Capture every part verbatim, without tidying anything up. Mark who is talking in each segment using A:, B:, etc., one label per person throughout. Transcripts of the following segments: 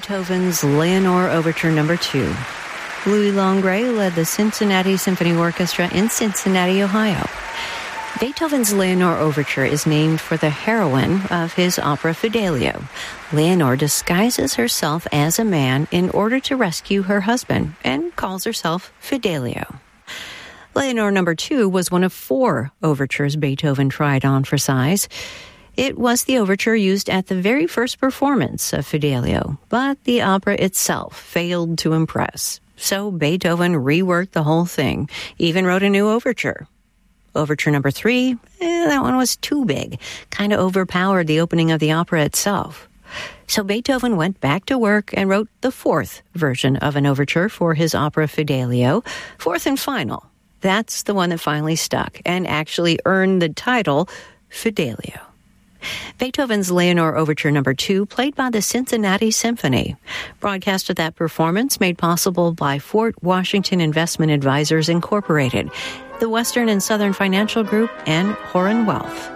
A: Beethoven's Leonore Overture Number two. Louis Longré led the Cincinnati Symphony Orchestra in Cincinnati, Ohio. Beethoven's Leonore Overture is named for the heroine of his opera Fidelio. Leonore disguises herself as a man in order to rescue her husband and calls herself Fidelio. Leonore Number two was one of four overtures Beethoven tried on for size. It was the overture used at the very first performance of Fidelio, but the opera itself failed to impress. So Beethoven reworked the whole thing, even wrote a new overture. Overture number three, eh, that one was too big, kind of overpowered the opening of the opera itself. So Beethoven went back to work and wrote the fourth version of an overture for his opera Fidelio, fourth and final. That's the one that finally stuck and actually earned the title Fidelio. Beethoven's Leonore Overture Number two, played by the Cincinnati Symphony. Broadcast of that performance made possible by Fort Washington Investment Advisors, Incorporated, the Western and Southern Financial Group, and Horan Wealth.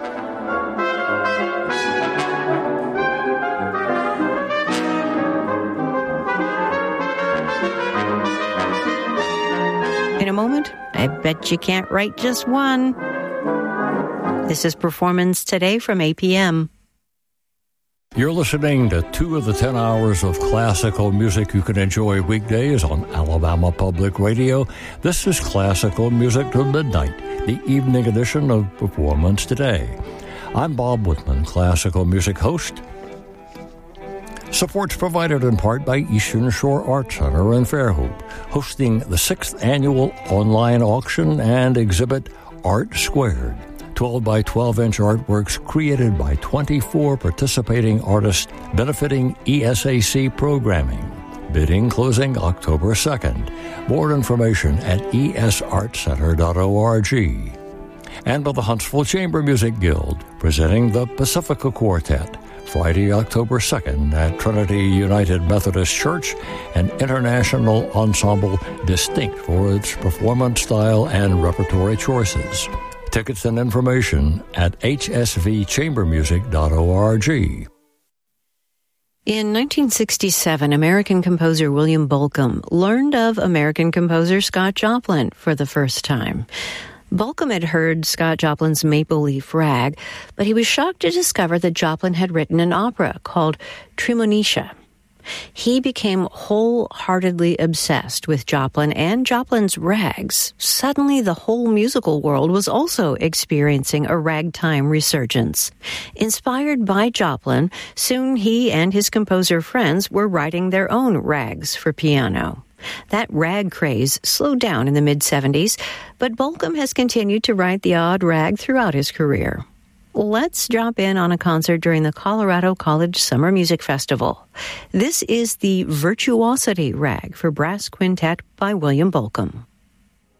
A: In a moment, I bet you can't write just one. This is Performance Today from A P M.
B: You're listening to two of the ten hours of classical music you can enjoy weekdays on Alabama Public Radio. This is Classical Music to Midnight, the evening edition of Performance Today. I'm Bob Whitman, classical music host. Support's provided in part by Eastern Shore Art Center in Fairhope, hosting the sixth annual online auction and exhibit Art Squared. twelve by twelve inch artworks created by twenty-four participating artists benefiting E S A C programming. Bidding closing October second. More information at e s art center dot org. And by the Huntsville Chamber Music Guild, presenting the Pacifica Quartet, Friday, October second at Trinity United Methodist Church, an international ensemble distinct for its performance style and repertory choices. Tickets and information at h s v chamber music dot org.
A: In nineteen sixty-seven, American composer William Bolcom learned of American composer Scott Joplin for the first time. Bolcom had heard Scott Joplin's Maple Leaf Rag, but he was shocked to discover that Joplin had written an opera called Tremonisha. He became wholeheartedly obsessed with Joplin and Joplin's rags. Suddenly, the whole musical world was also experiencing a ragtime resurgence. Inspired by Joplin, soon he and his composer friends were writing their own rags for piano. That rag craze slowed down in the mid-seventies, but Bolcom has continued to write the odd rag throughout his career. Let's drop in on a concert during the Colorado College Summer Music Festival. This is the Virtuosity Rag for Brass Quintet by William Bolcom.